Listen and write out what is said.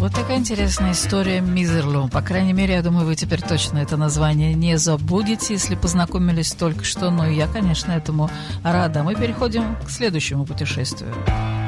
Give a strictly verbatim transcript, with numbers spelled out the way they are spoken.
Вот такая интересная история Мизерлу. По крайней мере, я думаю, вы теперь точно это название не забудете, если познакомились только что. Но я, конечно, этому рада. Мы переходим к следующему путешествию.